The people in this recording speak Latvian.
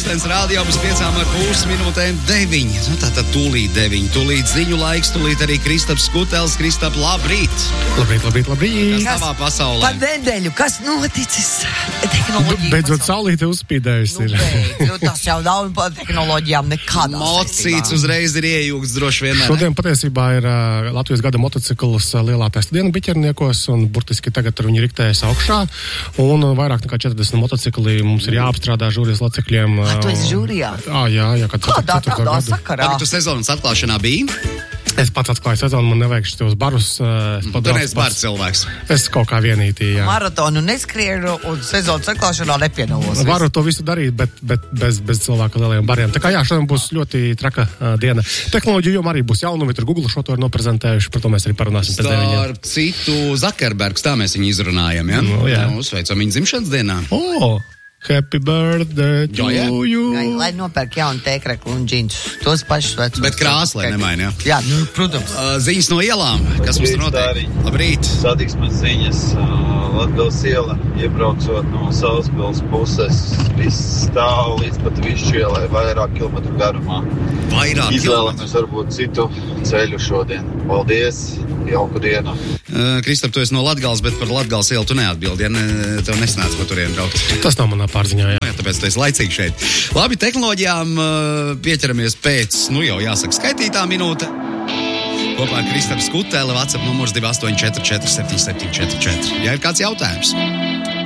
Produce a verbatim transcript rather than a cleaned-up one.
pulkstens rādio bez piecām ar pūs minūtēm deviņi. Nu, tātad tūlīt deviņi. Tūlīt ziņu laiks, tūlīt arī Kristaps Skutels. Kristap, labrīt! Labrīt, labrīt, labrīt! Kas tavā pasaulē? Pa nedēļu, kas noticis? Tehnoloģija. Beidzot, saulīte uzspīdējusi ir. Nu, nu, tas jau nav par tehnoloģijām nekādā Mocīts uzreiz ir iejūgts droši vien. Šodien patiesībā ir uh, Latvijas gada motocikls uh, lielā testa diena Biķerniekos, un burtiski tagad tur viņi riktējas augšā, un uh, vairāk nekā četrdesmit motocikli mums ir jāapstrādā žūrijas locekļiem. Uh, tu esi žūrijā? Ā, jā, jā, kad Kādā tādā sakarā? Tagad tu sezonas atklāšanā biji? Es pats atklāju sezonu, man nevajag šitos barus. Uh, tu neesi bars cilvēks. Es kaut kā vienītī, jā. Maratonu neskrienu un sezonas atklāšanā nepiedalos. Varu to visu darīt, bet, bet bez, bez cilvēku lielajiem bariem. Tā kā jā, šodien būs ļoti traka uh, diena. Tehnoloģija jomā arī būs jaunumi, tur Google šo to ir noprezentējuši, par to mēs arī parunāsim pēc deviņiem. Starp citu, Zakerbergs, tā mēs viņu izrunājam, ja? Nu, jā. Nu, sveicam viņu dzimšanas dienā. Oh! Happy birthday to Jā, jā. you. Lai, lai nopērk jaunu tēkreklu un džinsus. Tos pašus vecus. Bet krāsu, lai nemaina, jā? Jā, nu, protams. Uh, ziņas no ielām. Kas mums tur notiek? Labrīt. Satiksmes ziņas. Uh, Latgales iela, iebraucot no Salaspils puses, viss stāv līdz pat Višķielai, vairāk kilometru garumā. Vairāk Izvēlamies varbūt citu ceļu šodien. Paldies! Jauku dienu! Uh, Kristap, tu esi no Latgales, bet par Latgales ielu tu neatbildi, ja ne, tev nesnāc pa turien braukt. Tas nav manā pārziņā, jā. Jā, tāpēc tu esi laicīgi šeit. Labi, tehnoloģijām uh, pieķeramies pēc, nu jau jāsaka, skaitītā minūte. Kopā ar Kristapu Skuteli, WhatsApp numurs divi astoņi četri četri septiņi septiņi četri četri. Ja ir kāds jautājums?